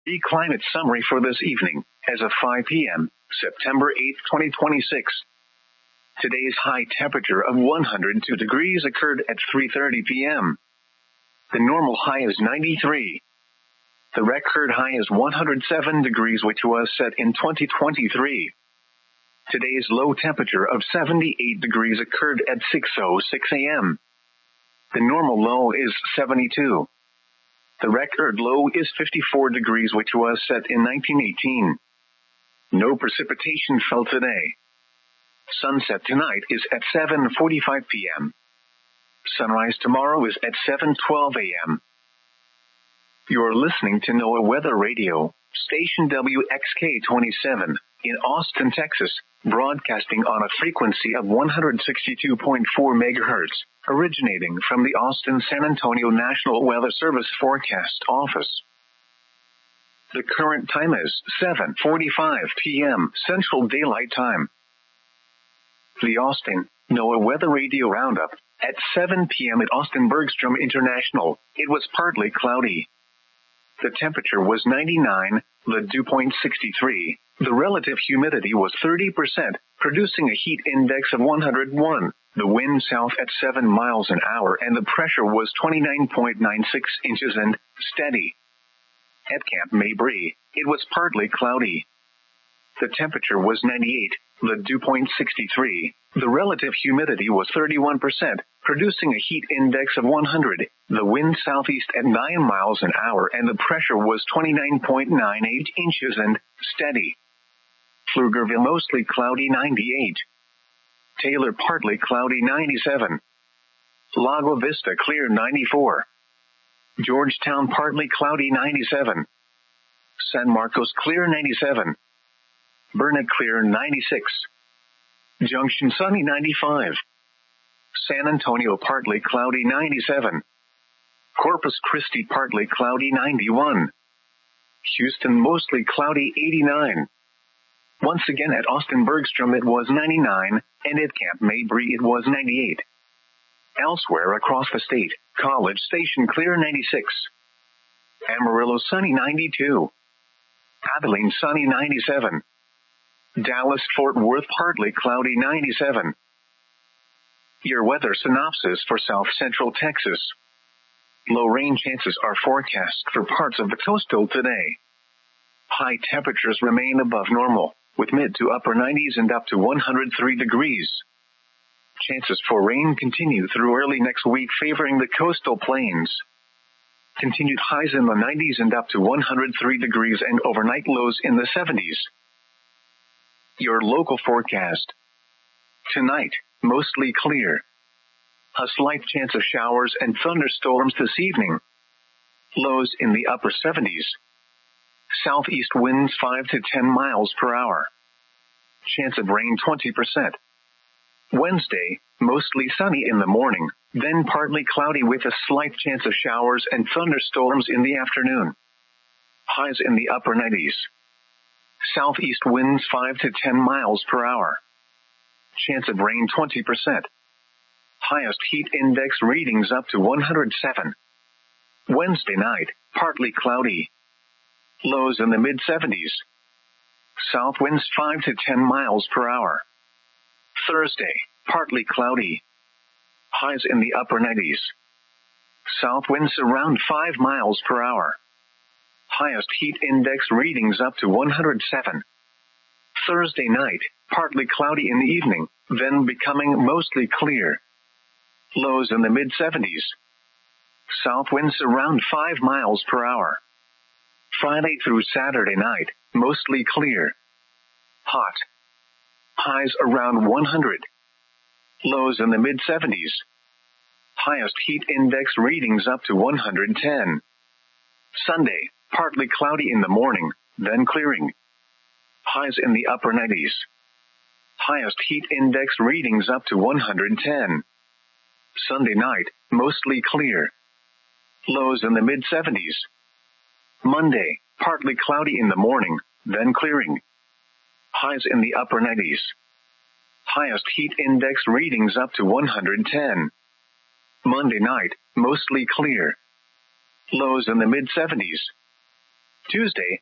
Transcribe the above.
The climate summary for this evening, as of 5 p.m., September 8, 2026. Today's high temperature of 102 degrees occurred at 3:30 p.m. The normal high is 93. The record high is 107 degrees, which was set in 2023. Today's low temperature of 78 degrees occurred at 6:06 a.m. The normal low is 72. The record low is 54 degrees, which was set in 1918. No precipitation fell today. Sunset tonight is at 7:45 p.m. Sunrise tomorrow is at 7:12 a.m. You're listening to NOAA Weather Radio, station WXK-27, in Austin, Texas, broadcasting on a frequency of 162.4 megahertz, originating from the Austin-San Antonio National Weather Service Forecast Office. The current time is 7:45 p.m. Central Daylight Time. The Austin NOAA Weather Radio Roundup. At 7 p.m. at Austin Bergstrom International, it was partly cloudy. The temperature was 99, the dew point 63. The relative humidity was 30%, producing a heat index of 101. The wind south at 7 miles an hour and the pressure was 29.96 inches and steady. At Camp Mabry, it was partly cloudy. The temperature was 98, the dew point 63. The relative humidity was 31%, producing a heat index of 100. The wind southeast at 9 miles an hour and the pressure was 29.98 inches and steady. Pflugerville mostly cloudy 98. Taylor partly cloudy 97. Lago Vista clear 94. Georgetown partly cloudy 97. San Marcos clear 97. Burnet clear 96. Junction sunny 95. San Antonio partly cloudy 97. Corpus Christi partly cloudy 91. Houston mostly cloudy 89. Once again at Austin Bergstrom it was 99, and at Camp Mabry it was 98. Elsewhere across the state, College Station clear 96. Amarillo sunny 92. Abilene sunny 97. Dallas-Fort Worth partly cloudy 97. Your weather synopsis for South Central Texas. Low rain chances are forecast for parts of the coastal today. High temperatures remain above normal, with mid to upper 90s and up to 103 degrees. Chances for rain continue through early next week, favoring the coastal plains. Continued highs in the 90s and up to 103 degrees and overnight lows in the 70s. Your local forecast. Tonight, mostly clear. A slight chance of showers and thunderstorms this evening. Lows in the upper 70s. Southeast winds 5 to 10 miles per hour. Chance of rain 20%. Wednesday, mostly sunny in the morning, then partly cloudy with a slight chance of showers and thunderstorms in the afternoon. Highs in the upper 90s. Southeast winds 5 to 10 miles per hour. Chance of rain 20%. Highest heat index readings up to 107. Wednesday night, partly cloudy. Lows in the mid-70s. South winds 5 to 10 miles per hour. Thursday, partly cloudy. Highs in the upper 90s. South winds around 5 miles per hour. Highest heat index readings up to 107. Thursday night, partly cloudy in the evening, then becoming mostly clear. Lows in the mid-70s. South winds around 5 miles per hour. Friday through Saturday night, mostly clear. Hot. Highs around 100. Lows in the mid-70s. Highest heat index readings up to 110. Sunday, partly cloudy in the morning, then clearing. Highs in the upper 90s. Highest heat index readings up to 110. Sunday night, mostly clear. Lows in the mid-70s. Monday, partly cloudy in the morning, then clearing. Highs in the upper 90s. Highest heat index readings up to 110. Monday night, mostly clear. Lows in the mid-70s. Tuesday,